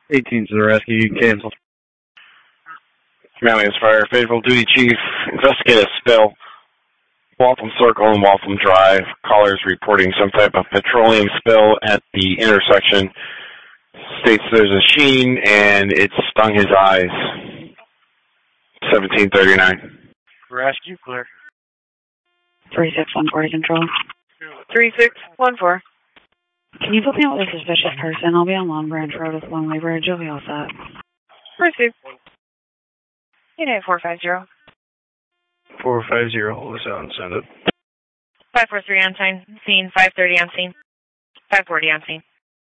18 to the rescue, you can cancel. Manlius Fire, Faithful Duty Chief, investigate a spill. Waltham Circle and Waltham Drive. Callers reporting some type of petroleum spill at the intersection. States there's a sheen and it stung his eyes. 1739. Rescue clear. 3614 control. 3614. Can you put me out with a suspicious person? I'll be on Long Branch Road with Longley Bridge. You'll be all set. Receive. Unit 450. 450, hold this out and send it. 543 on scene, 530 on scene, 540 on scene.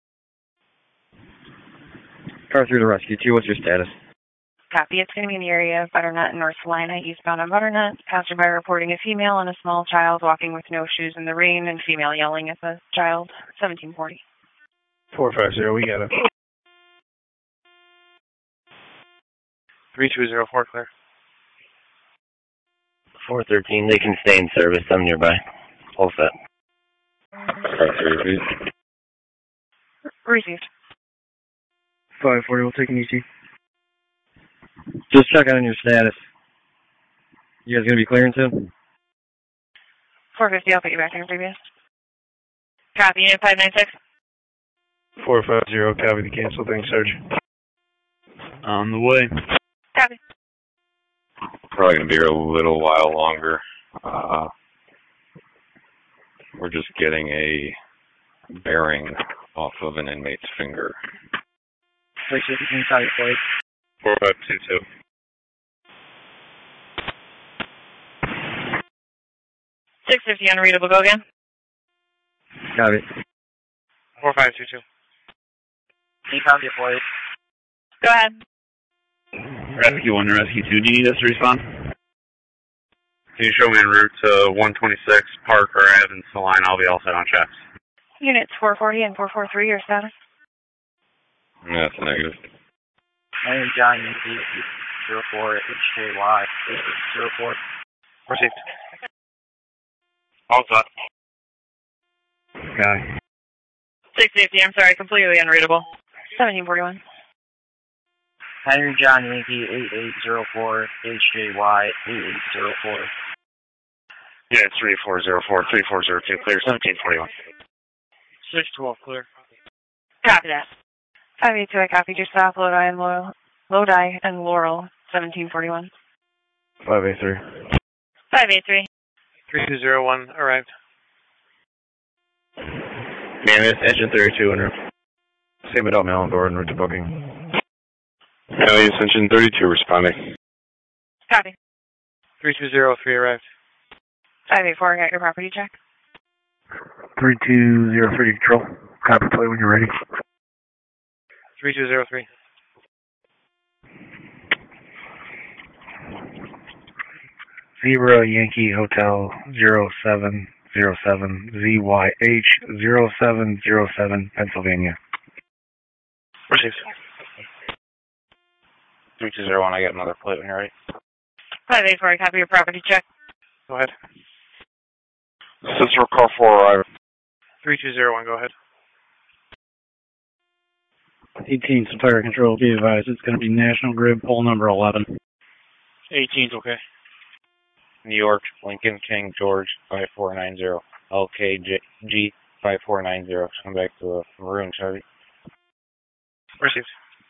Car through the rescue. 2, what's your status? Copy. It's going to be in the area of Butternut and North Salina, eastbound on Butternut. Passerby reporting a female and a small child walking with no shoes in the rain and female yelling at the child. 1740. 450, we got it. 3204 clear. 413, they can stay in service. I'm nearby. All set. Received. 540, we'll take an ET. Just checking on your status. You guys gonna be clearing soon? 450, I'll put you back in previous. Copy. Unit 596. 450, copy the cancel. Thanks, Sarge. On the way. Copy. Probably going to be here a little while longer. We're just getting a bearing off of an inmate's finger. 615 inside your plate. 4522. $650 unreadable. Go again. Got it. 4522. Can you copy it, please? Go ahead. Rescue 1 to Rescue 2. Do you need us to respond? Can you show me en route to 126 Parker Ave in Salina? I'll be all set on checks. Units 440 and 443, your status? Yeah, that's a negative. My name is John Yankee, 04 HJY 8604. Received. All set. Guy. 650, I'm sorry, completely unreadable. 1741. Henry John Yankee 8804 HJY 8804. Yeah, it's 3404, 3402, clear, 1741. 612 clear. Copy that. 582, I copied your stop, Lodi and Laurel, 1741. 583. 583. 3201 arrived. Mammoth, engine 32 en route. Same adult mail on board en route to booking. Alias engine 32 responding. Copy. 3203 arrived. 584, I got your property check. 3203 control. Copy play when you're ready. 3203. Zebra Yankee Hotel 0707 ZYH 0707 Pennsylvania. Received. 3201, I got another plate when you're ready. 584, I copy your property check. Go ahead. Cicero car 4 arrived. 3201, go ahead. 18 Supplier Control, be advised, it's going to be National Grid pole number 11. 18's okay. New York, Lincoln, King, George, 5490. LKG, 5490. Come back to a maroon Chevy. Received.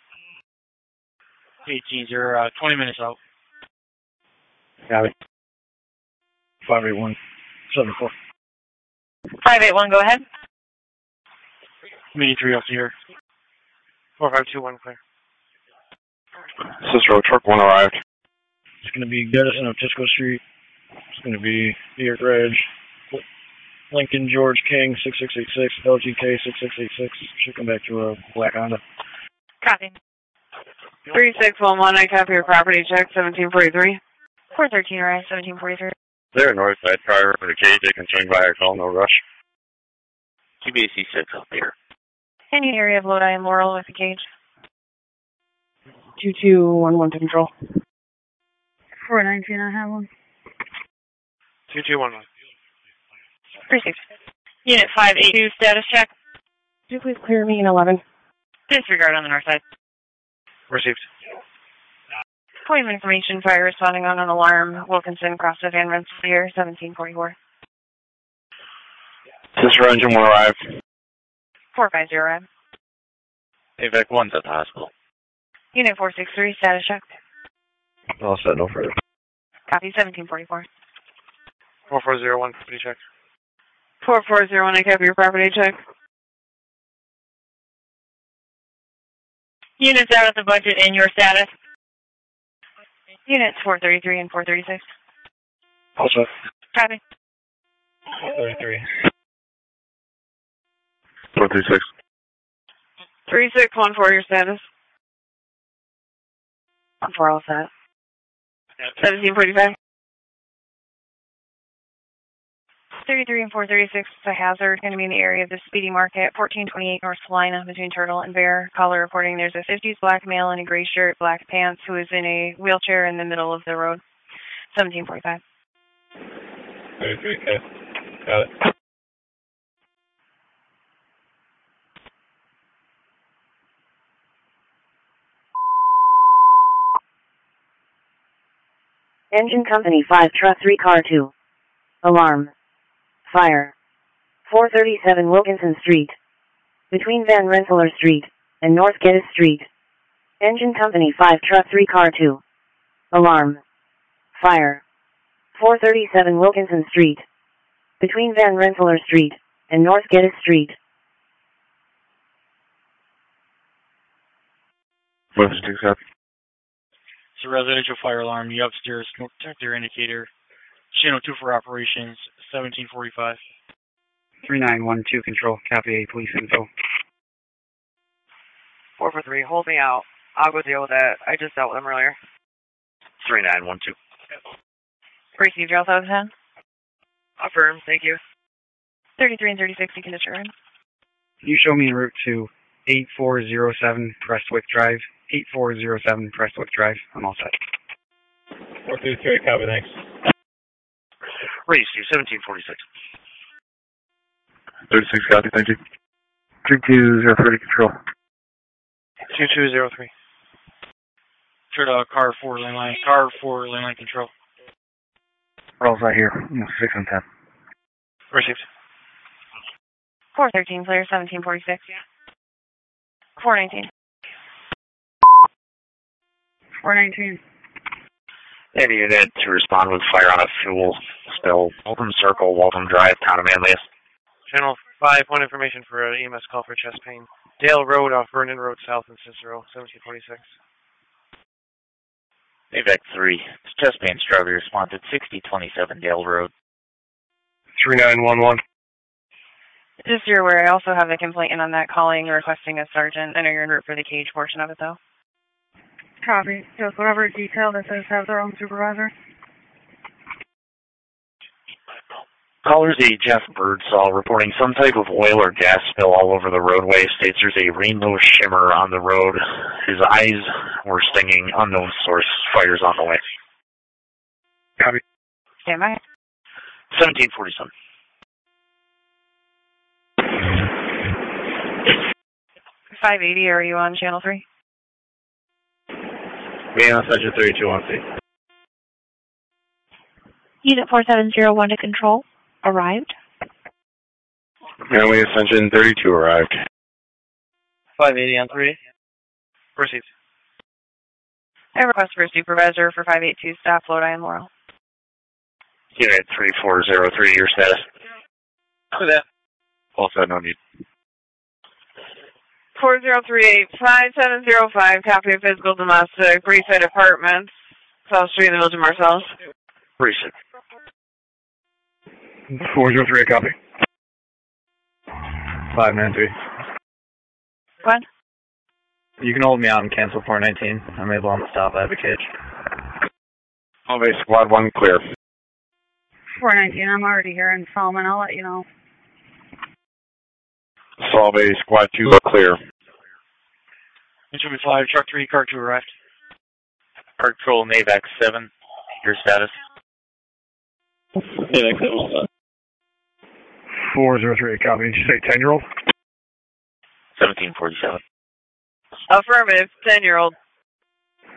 18's, you're 20 minutes out. Got it. 581 74. 581, go ahead. Mini 3 up here. 4521 clear. Cicero truck 1 arrived. It's going to be Gunnison of Tisco Street. It's going to be New York Ridge. Lincoln, George, King, 6686, LGK 6686. Should come back to a black Honda. Copy. 3611, I copy your property check, 1743. 413, arrived, 1743. There, Northside driver for the cage. They can swing by or call, no rush. QBC 6 up here. Any area of Lodi and Laurel with the cage. 2211 to control. 419, I have one. 2211. Received. Unit 582, status check. Could you please clear me in 11? Disregard on the north side. Received. Point of information, fire responding on an alarm. Wilkinson, cross to Van Rensselaer here, 1744. Sister engine will arrive. 450 arrive. AVAC 1's at the hospital. Unit 463, status check. All set, no further. Copy, 1744. 4401, property check. 4401, I copy your property check. Units out of the budget and your status. Units 433 and 436. All set. Copy. 33. 436. 3614, your status. 14, all set. 1745. 33 and 436 is a hazard, going to be in the area of the Speedy Market, 1428 North Salina, between Turtle and Bear. Caller reporting there's a 50s black male in a gray shirt, black pants, who is in a wheelchair in the middle of the road. 1745. 33, okay. Got it. Engine Company 5 Truck 3 Car 2. Alarm. Fire. 437 Wilkinson Street. Between Van Rensselaer Street and North Geddes Street. Engine Company 5 Truck 3 Car 2. Alarm. Fire. 437 Wilkinson Street. Between Van Rensselaer Street and North Geddes Street. 436, copy. It's a residential fire alarm. The upstairs smoke detector indicator. Channel 2 for operations, 1745. 3912 control, copy police info. 443, hold me out. I'll go deal with that. I just dealt with them earlier. 3912. Received, you're also at 10. Affirm, thank you. 33 and 36, you can disregard. Can you show me en route to 8407 Prestwick Drive? 8407 Prestwick Drive. I'm all set. 433, copy, thanks. Race, 1746. 36, copy, thank you. 32030, control. 2203. Turtle, car 4 lane line control. Rolls right here, 6 and 10. Received. 413, clear, 1746. 419. 419. Any unit to respond with fire on a fuel spill. Waltham Circle, Waltham Drive, Town of Manlius. Channel 5, one information for an EMS call for chest pain. Dale Road off Vernon Road South in Cicero, 1746. AVAC 3. Chest pain struggle responded 6027 Dale Road. 3911. Just so you're aware, I also have a complainant on that calling requesting a sergeant. I know you're en route for the cage portion of it, though. Copy. Just whatever detail that says have their own supervisor. Callers a Jeff Birdsall reporting some type of oil or gas spill all over the roadway. States there's a rainbow shimmer on the road. His eyes were stinging. Unknown source. Fires on the way. Copy. Stand by. 1747. .580, are you on channel 3? Being on Section 32 on C. Unit 4701 to control. Arrived. Manly Ascension 32 arrived. 580 on 3. Received. I request for a supervisor for 582 staff Lodi and Laurel. Unit 3403, your status. Who's that? All set, no need. 4038 5705, copy of physical domestic, Breeside Apartments, South Street in the Village of Marcellus. Recent. 403, copy. 593. What? You can hold me out and cancel 419. I'm able on the stop. I have a cage. Elevate Squad 1 clear. 419, I'm already here in Solomon. I'll let you know. Solve Squad 2 clear. Entry 5, truck 3, car 2 arrived. Park Patrol NAVAC 7, your status. NAVAC 7. 403, copy. Did you say 10-year-old? 1747. Affirmative, 10-year-old.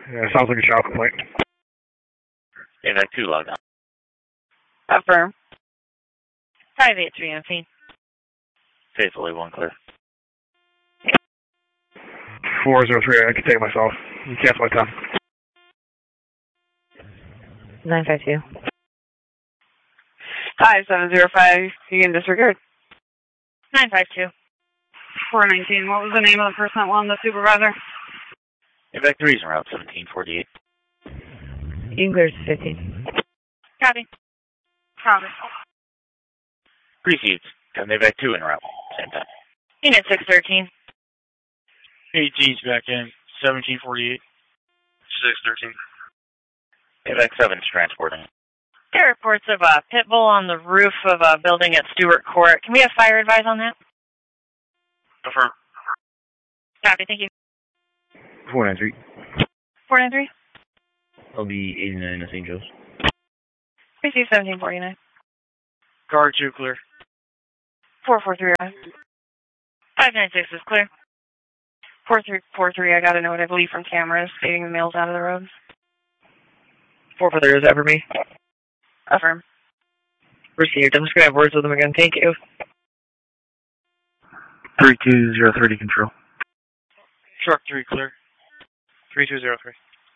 Yeah, sounds like a child complaint. AVAC 2 logged on. Affirm. 583 on scene. Faithfully 1 clear. 403, I can take myself. You cancel my time. 952. 5705, you can disregard. 952. 419, what was the name of the person that won the supervisor? AVAC 3 is en route 1748. You can clear to 15. Copy. Copy. Received. Got an AVAC 2 en route. Same time. Unit 613. 18's back in. 1748. 613. AVAC 7 is transporting. There are reports of a pit bull on the roof of a building at Stewart Court. Can we have fire advise on that? Affirm. Copy, thank you. 493. 493. I'll be 89 at St. Joe's. Receive 1749. Guard 2 clear. 443. 596 is clear. 4343, I got a note, I believe, from cameras stating the male's out of the road. 443, is that for me? Affirm. Received. I'm just going to have words with him again. Thank you. 32030 control. Truck 3 clear. 3203.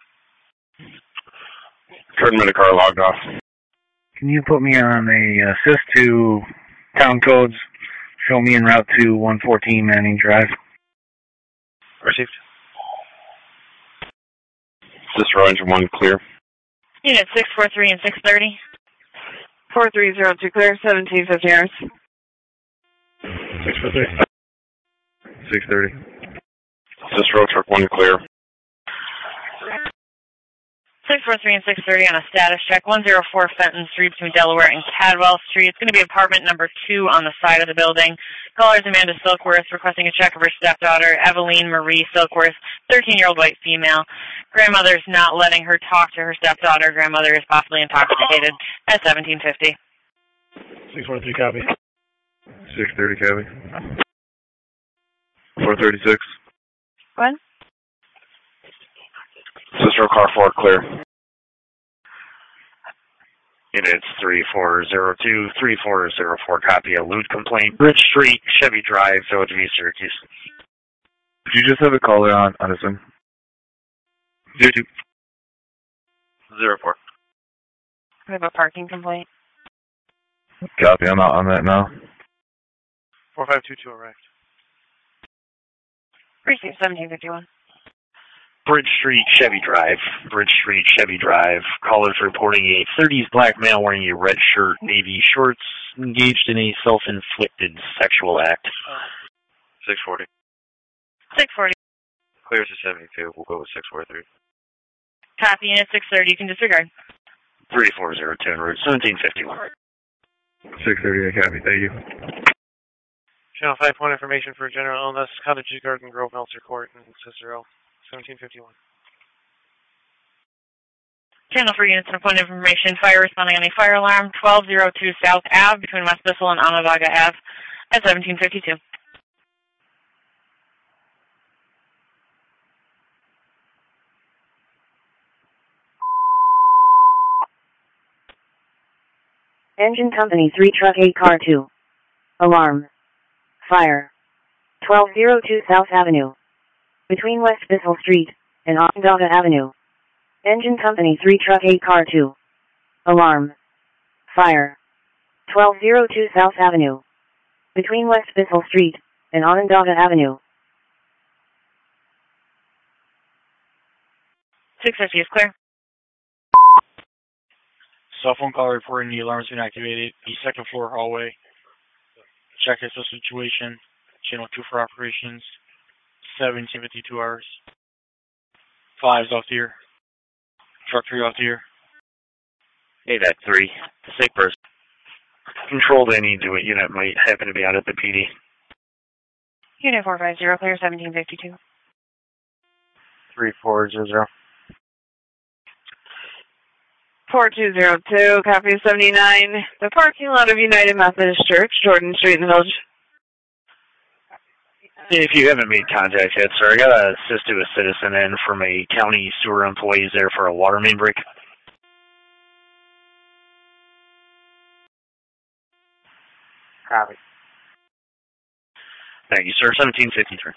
Kurt Minicar logged off. Can you put me on a assist to town codes? Show me en route to 114 Manning Drive. Received. Cicero engine 1 clear. Unit 643 and 630. 4302 clear, 1750 hours. 643. 630. Cicero truck 1 clear. 643 and 630 on a status check. 104 Fenton Street between Delaware and Cadwell Street. It's going to be apartment number 2 on the side of the building. Caller is Amanda Silkworth requesting a check of her stepdaughter, Eveline Marie Silkworth, 13-year-old white female. Grandmother's not letting her talk to her stepdaughter. Grandmother is possibly intoxicated at 1750. 643 copy. 630 copy. 436. What? Cicero car 4 clear. Units 3402, 3404, copy a lewd complaint. Bridge Street, Chevy Drive, Village of East Syracuse. Did you just have a caller on this one? 02. 04. We have a parking complaint. Copy, I'm out on that now. 4522 arrived. Receive 1751. Bridge Street, Chevy Drive. Bridge Street, Chevy Drive. Callers reporting a 30s black male wearing a red shirt, navy shorts, engaged in a self-inflicted sexual act. 640. 640. Clears to 72. We'll go with 643. Copy, Unit 630. You can disregard. 3402 en route 1751. 630, copy, thank you. Channel 5 point information for general illness. Cottages Garden Grove, Meltzer Court, and Cicero. 1751. Channel 4 units and a point of information. Fire responding on a fire alarm. 1202 South Ave between West Bissell and Onondaga Ave at 1752. Engine Company 3 Truck 8 Car 2. Alarm. Fire. 1202 South Avenue. Between West Bissell Street and Onondaga Avenue. Engine Company 3 Truck 8 Car 2. Alarm. Fire. 1202 South Avenue. Between West Bissell Street and Onondaga Avenue. 650 is clear. Cell phone call reporting the alarm has been activated. The second floor hallway. Check is the situation. Channel 2 for operations. 1752 hours. 5's off the air. Truck 3 off the air. AVAC 3. The sick person. Controlled any into it. Unit might happen to be out at the PD. Unit 450, clear 1752. 3400. 4202, copy 79. The parking lot of United Methodist Church, Jordan Street in the Village. If you haven't made contact yet, sir, I got to assist a citizen in from a county sewer employees there for a water main break. Copy. Thank you, sir. 1753.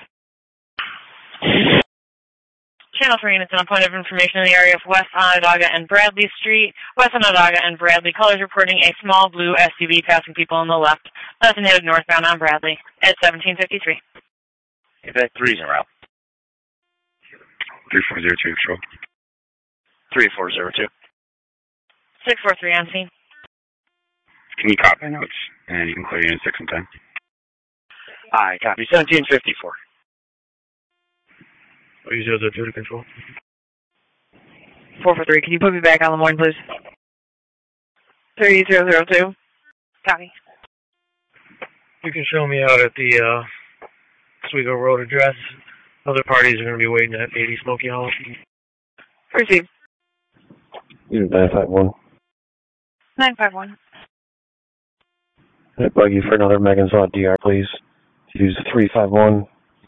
Channel 3 units on a point of information in the area of West Onondaga and Bradley Street. West Onondaga and Bradley. Callers reporting a small blue SUV passing people on the left. Designated northbound on Bradley at 1753. Quebec 3's en route. 3402, control. 3402. 643 on scene. Can you copy notes? And you can clear unit 6 and 10. Aye, copy. 1754. Please use the 2 to control. 443, can you put me back on the morning, please? 3002. Copy. You can show me out at the Oswego Road address. Other parties are going to be waiting at 80 Smoky Hollow. Proceed. Unit 951. 951. Buggy for another Megan's Law DR, please. Use 351.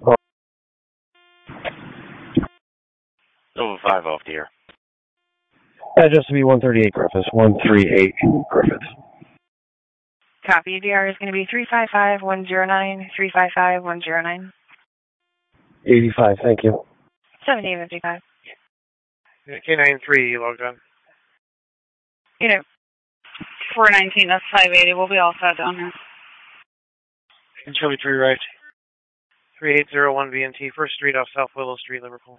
Over 5 off the air. Address to be 138 Griffiths. 138 Griffiths. Copy. DR is going to be 355109, 355109. 85, thank you. 1755. K93 logged on. Unit 419, that's 580. We'll be all set down here. Chili 3 right. 3801 VNT, 1st Street off South Willow Street, Liverpool.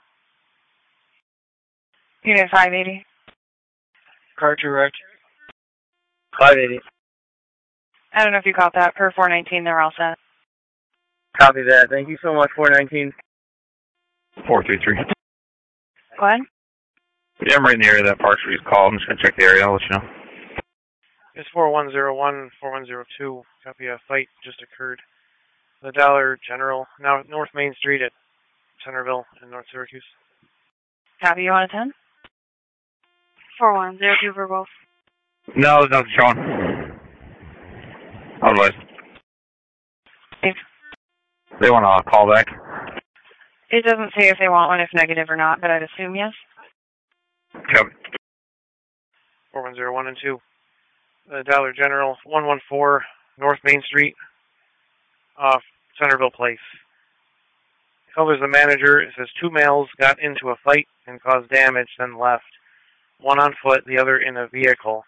Unit 580. Car 2 right. 580. I don't know if you caught that. Per 419, they're all set. Copy that. Thank you so much, 419. 433. Go ahead. Yeah, I'm right in the area of that park, so just call. I'm just going to check the area. I'll let you know. It's 4101, 4102. Copy, a fight just occurred. The Dollar General, now North Main Street at Centerville in North Syracuse. Copy, you want a 10? 4102 for both. No, there's nothing showing. Otherwise. They want to call back? It doesn't say if they want one, if negative or not, but I'd assume yes. Yep. 4101 and 2. The Dollar General, 114 North Main Street off Centerville Place. Covers the manager. It says 2 males got into a fight and caused damage, then left. One on foot, the other in a vehicle.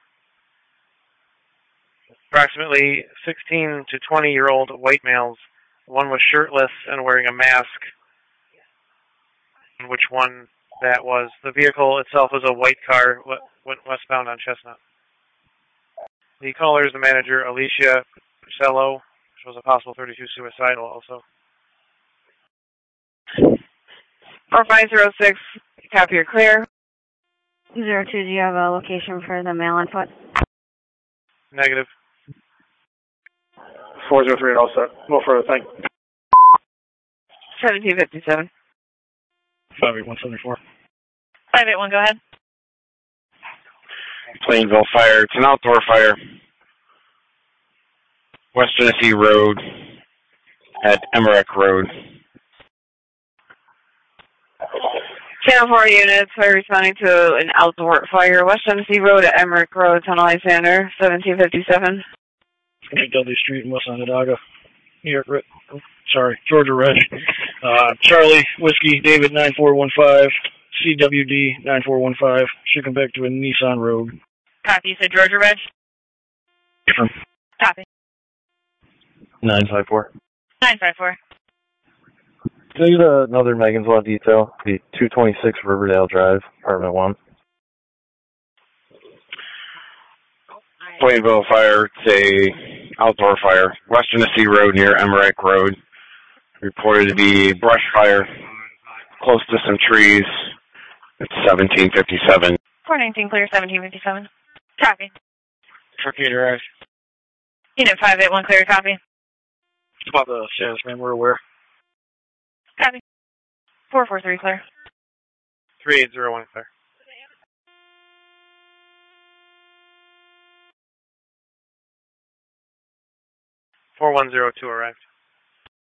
Approximately 16 to 20-year-old white males. One was shirtless and wearing a mask. Which one that was. The vehicle itself was a white car, went westbound on Chestnut. The caller is the manager, Alicia Cello, which was a possible 32 suicidal also. 4506, copy, you're clear. 02, do you have a location for the male on foot? Negative. 403 all set. Go further, thank you. 1757. 58174. 581, go ahead. Plainville Fire. It's an outdoor fire. West Genesee Road at Emmerich Road. Channel 4 units are responding to an outdoor fire. West Genesee Road at Emmerich Road, Tunnel Center, 1757. It's going to be Dudley Street in West Onondaga. New York, Georgia Red. Charlie, Whiskey, David 9415, CWD 9415. Shipping back to a Nissan Road. Copy, you said Georgia Red? Different. Copy. 954. 954. Can I use another Megan's Law detail? The 226 Riverdale Drive, apartment 1. Plainville Fire. It's a outdoor fire. West Genesee Road near Emmerich Road. Reported to be brush fire close to some trees. It's 1757. 419 clear, 1757. Copy. Torpedo Rise. Unit 581 clear, copy. About the status, man, we're aware. Copy. 443 clear. 3801 clear. 4102 arrived.